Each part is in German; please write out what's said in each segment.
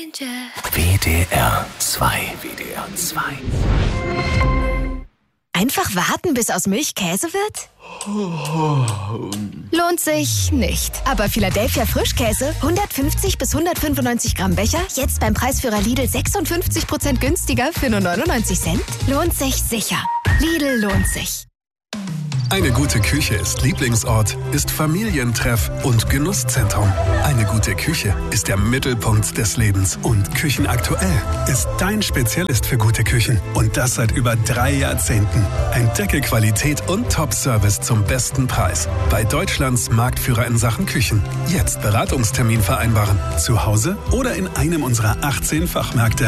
WDR 2. WDR 2. Einfach warten, bis aus Milch Käse wird? Lohnt sich nicht. Aber Philadelphia Frischkäse, 150 bis 195 Gramm Becher, jetzt beim Preisführer Lidl 56% günstiger für nur 99 Cent? Lohnt sich sicher. Lidl lohnt sich. Eine gute Küche ist Lieblingsort, ist Familientreff und Genusszentrum. Eine gute Küche ist der Mittelpunkt des Lebens. Und Küchenaktuell ist dein Spezialist für gute Küchen. Und das seit über 3 Jahrzehnten. Entdecke Qualität und Top-Service zum besten Preis. Bei Deutschlands Marktführer in Sachen Küchen. Jetzt Beratungstermin vereinbaren. Zu Hause oder in einem unserer 18 Fachmärkte.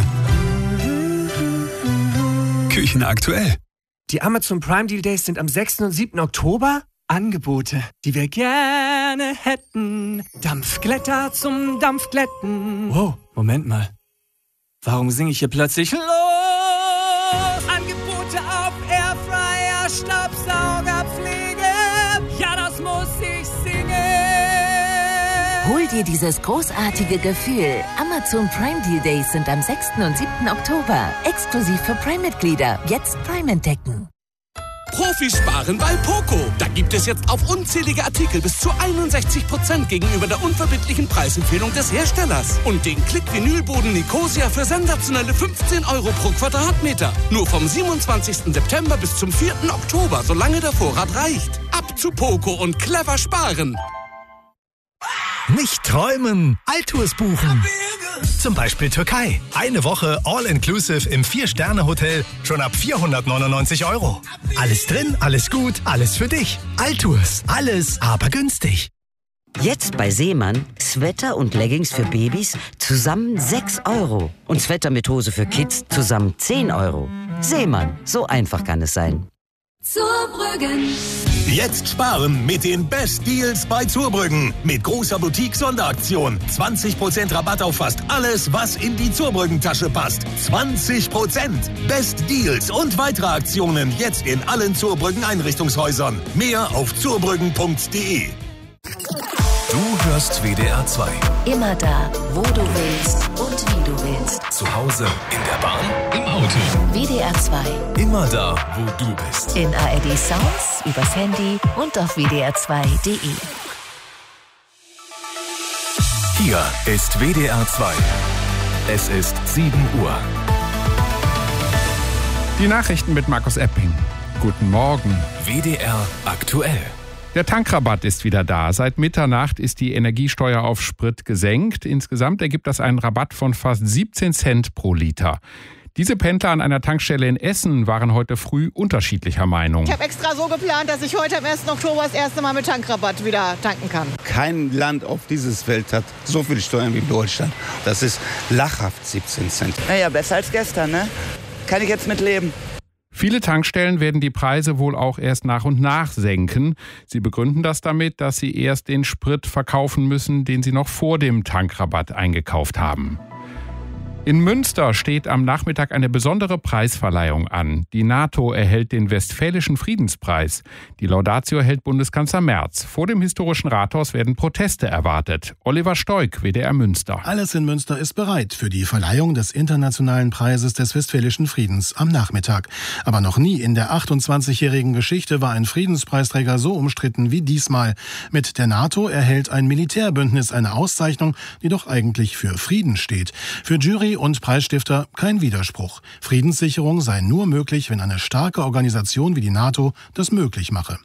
Küchenaktuell. Die Amazon Prime Deal Days sind am 6. und 7. Oktober. Angebote, die wir gerne hätten. Dampfglätter zum Dampfglätten. Wow, Moment mal. Warum singe ich hier plötzlich los? Angebote auf Airfryer, Staubsaugerpflege. Ja, das muss ich singen. Hol dir dieses großartige Gefühl. Amazon Prime Deal Days sind am 6. und 7. Oktober. Exklusiv für Prime-Mitglieder. Jetzt Prime entdecken. Profisparen bei Poco. Da gibt es jetzt auf unzählige Artikel bis zu 61% gegenüber der unverbindlichen Preisempfehlung des Herstellers. Und den Klick-Vinylboden Nicosia für sensationelle 15 € pro Quadratmeter. Nur vom 27. September bis zum 4. Oktober, solange der Vorrat reicht. Ab zu Poco und clever sparen. Nicht träumen, Altours buchen. Zum Beispiel Türkei. Eine Woche All-Inclusive im 4-Sterne-Hotel schon ab 499 €. Alles drin, alles gut, alles für dich. Altours. Alles, aber günstig. Jetzt bei Seemann Sweater und Leggings für Babys zusammen 6 €. Und Sweater mit Hose für Kids zusammen 10 €. Seemann, so einfach kann es sein. Zurbrüggen. Jetzt sparen mit den Best Deals bei Zurbrüggen. Mit großer Boutique-Sonderaktion. 20% Rabatt auf fast alles, was in die Zurbrüggen-Tasche passt. 20%. Best Deals und weitere Aktionen jetzt in allen Zurbrüggen-Einrichtungshäusern. Mehr auf zurbrüggen.de. Du hörst WDR 2. Immer da, wo du willst und wie du willst. Zu Hause, in der Bahn, im Auto. WDR 2. Immer da, wo du bist. In ARD Sounds, übers Handy und auf wdr2.de. Hier ist WDR 2. Es ist 7 Uhr. Die Nachrichten mit Markus Epping. Guten Morgen. WDR aktuell. Der Tankrabatt ist wieder da. Seit Mitternacht ist die Energiesteuer auf Sprit gesenkt. Insgesamt ergibt das einen Rabatt von fast 17 Cent pro Liter. Diese Pendler an einer Tankstelle in Essen waren heute früh unterschiedlicher Meinung. Ich habe extra so geplant, dass ich heute am 1. Oktober das erste Mal mit Tankrabatt wieder tanken kann. Kein Land auf dieses Welt hat so viele Steuern wie Deutschland. Das ist lachhaft 17 Cent. Naja, besser als gestern, ne? Kann ich jetzt mitleben. Viele Tankstellen werden die Preise wohl auch erst nach und nach senken. Sie begründen das damit, dass sie erst den Sprit verkaufen müssen, den sie noch vor dem Tankrabatt eingekauft haben. In Münster steht am Nachmittag eine besondere Preisverleihung an. Die NATO erhält den Westfälischen Friedenspreis. Die Laudatio hält Bundeskanzler Merz. Vor dem historischen Rathaus werden Proteste erwartet. Oliver Stoik, WDR Münster. Alles in Münster ist bereit für die Verleihung des internationalen Preises des Westfälischen Friedens am Nachmittag. Aber noch nie in der 28-jährigen Geschichte war ein Friedenspreisträger so umstritten wie diesmal. Mit der NATO erhält ein Militärbündnis eine Auszeichnung, die doch eigentlich für Frieden steht. Für Jury und Preisstifter kein Widerspruch. Friedenssicherung sei nur möglich, wenn eine starke Organisation wie die NATO das möglich mache.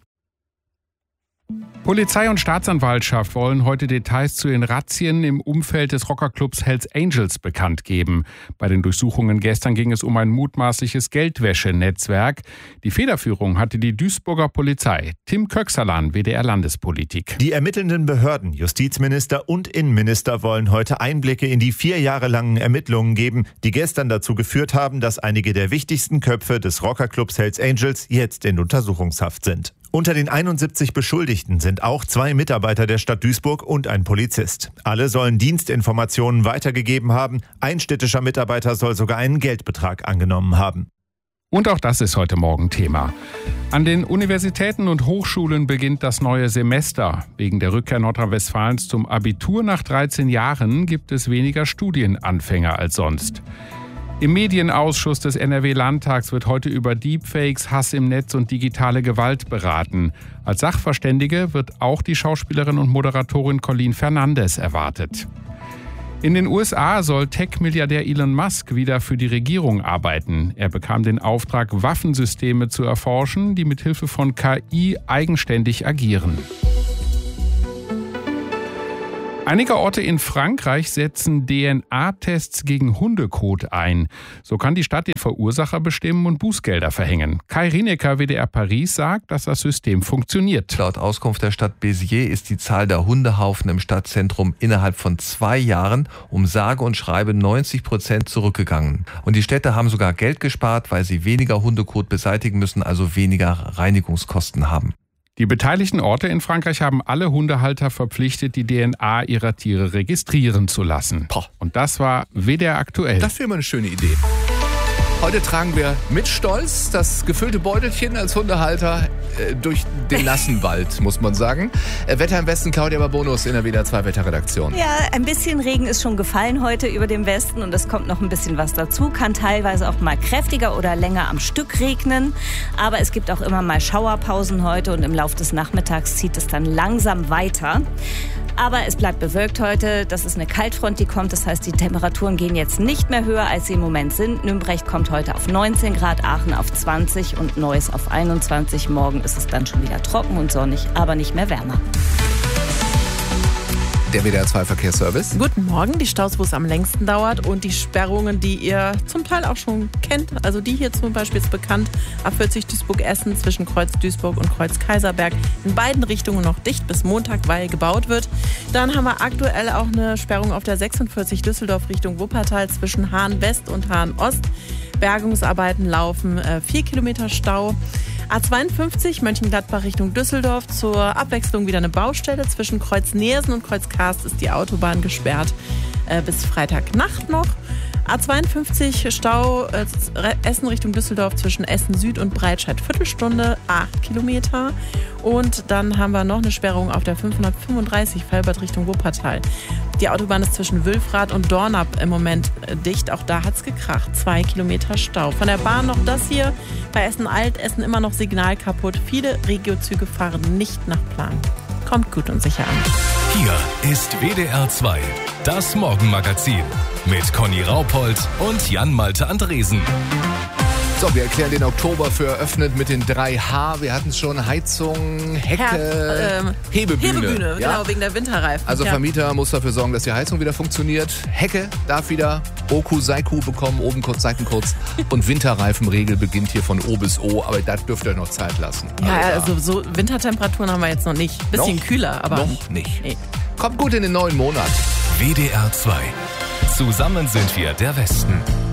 Polizei und Staatsanwaltschaft wollen heute Details zu den Razzien im Umfeld des Rockerclubs Hells Angels bekannt geben. Bei den Durchsuchungen gestern ging es um ein mutmaßliches Geldwäschenetzwerk. Die Federführung hatte die Duisburger Polizei. Tim Köxerlan, WDR Landespolitik. Die ermittelnden Behörden, Justizminister und Innenminister wollen heute Einblicke in die 4 Jahre langen Ermittlungen geben, die gestern dazu geführt haben, dass einige der wichtigsten Köpfe des Rockerclubs Hells Angels jetzt in Untersuchungshaft sind. Unter den 71 Beschuldigten sind auch 2 Mitarbeiter der Stadt Duisburg und ein Polizist. Alle sollen Dienstinformationen weitergegeben haben. Ein städtischer Mitarbeiter soll sogar einen Geldbetrag angenommen haben. Und auch das ist heute Morgen Thema. An den Universitäten und Hochschulen beginnt das neue Semester. Wegen der Rückkehr Nordrhein-Westfalens zum Abitur nach 13 Jahren gibt es weniger Studienanfänger als sonst. Im Medienausschuss des NRW-Landtags wird heute über Deepfakes, Hass im Netz und digitale Gewalt beraten. Als Sachverständige wird auch die Schauspielerin und Moderatorin Colleen Fernandes erwartet. In den USA soll Tech-Milliardär Elon Musk wieder für die Regierung arbeiten. Er bekam den Auftrag, Waffensysteme zu erforschen, die mit Hilfe von KI eigenständig agieren. Einige Orte in Frankreich setzen DNA-Tests gegen Hundekot ein. So kann die Stadt den Verursacher bestimmen und Bußgelder verhängen. Kai Rinecker, WDR Paris, sagt, dass das System funktioniert. Laut Auskunft der Stadt Béziers ist die Zahl der Hundehaufen im Stadtzentrum innerhalb von 2 Jahren um sage und schreibe 90% zurückgegangen. Und die Städte haben sogar Geld gespart, weil sie weniger Hundekot beseitigen müssen, also weniger Reinigungskosten haben. Die beteiligten Orte in Frankreich haben alle Hundehalter verpflichtet, die DNA ihrer Tiere registrieren zu lassen. Und das war WDR aktuell. Das wäre mal eine schöne Idee. Heute tragen wir mit Stolz das gefüllte Beutelchen als Hundehalter durch den nassen Wald, muss man sagen. Wetter im Westen, Claudia Babonus in der WDR 2 Wetterredaktion. Ja, ein bisschen Regen ist schon gefallen heute über dem Westen und es kommt noch ein bisschen was dazu. Kann teilweise auch mal kräftiger oder länger am Stück regnen. Aber es gibt auch immer mal Schauerpausen heute und im Laufe des Nachmittags zieht es dann langsam weiter. Aber es bleibt bewölkt heute. Das ist eine Kaltfront, die kommt. Das heißt, die Temperaturen gehen jetzt nicht mehr höher, als sie im Moment sind. Nürnberg kommt heute auf 19 Grad, Aachen auf 20 und Neuss auf 21. Morgen ist es dann schon wieder trocken und sonnig, aber nicht mehr wärmer. Der WDR 2 Verkehrsservice. Guten Morgen. Die Staus, wo es am längsten dauert und die Sperrungen, die ihr zum Teil auch schon kennt. Also die hier zum Beispiel ist bekannt. A40 Duisburg-Essen zwischen Kreuz Duisburg und Kreuz Kaiserberg. In beiden Richtungen noch dicht bis Montag, weil gebaut wird. Dann haben wir aktuell auch eine Sperrung auf der 46 Düsseldorf Richtung Wuppertal zwischen Hahn West und Hahn Ost. Bergungsarbeiten laufen, 4 Kilometer Stau. A52 Mönchengladbach Richtung Düsseldorf. Zur Abwechslung wieder eine Baustelle. Zwischen Kreuz Neersen und Kreuz Karst ist die Autobahn gesperrt bis Freitagnacht noch. A52 Stau Essen Richtung Düsseldorf zwischen Essen Süd und Breitscheid. Viertelstunde, 8 Kilometer. Und dann haben wir noch eine Sperrung auf der 535 Felbert Richtung Wuppertal. Die Autobahn ist zwischen Wülfrath und Dornap im Moment dicht. Auch da hat es gekracht. 2 Kilometer Stau. Von der Bahn noch das hier. Bei Essen-Alt, Essen immer noch Signal kaputt. Viele Regiozüge fahren nicht nach Plan. Kommt gut und sicher an. Hier ist WDR 2, das Morgenmagazin mit Conny Raupold und Jan-Malte Andresen. So, wir erklären den Oktober für eröffnet mit den 3H. Wir hatten schon Heizung, Hecke, Hebebühne. Ja? Genau, wegen der Winterreifen. Also Vermieter muss dafür sorgen, dass die Heizung wieder funktioniert. Hecke darf wieder Oku, Seiku bekommen, oben kurz, Seiten kurz. Und Winterreifenregel beginnt hier von O bis O, aber das dürft ihr noch Zeit lassen. Ja, also so Wintertemperaturen haben wir jetzt noch nicht. Bisschen noch, kühler, aber noch nicht. Nee. Kommt gut in den neuen Monat. WDR 2. Zusammen sind wir der Westen.